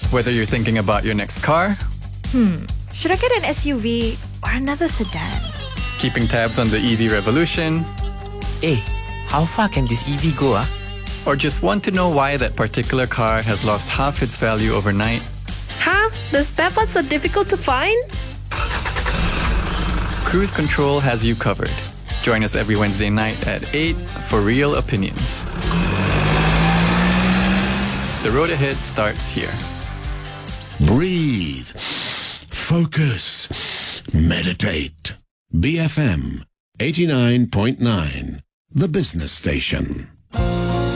Whether you're thinking about your next car, Should I get an SUV or another sedan? keeping tabs on the EV revolution, Hey, how far can this EV go, ah? or just want to know why that particular car has lost half its value overnight, Huh? The spare parts are difficult to find? Cruise Control has you covered. Join us every Wednesday night at 8 for Real Opinions. The road ahead starts here. Breathe. Focus. Meditate. BFM 89.9, the business station.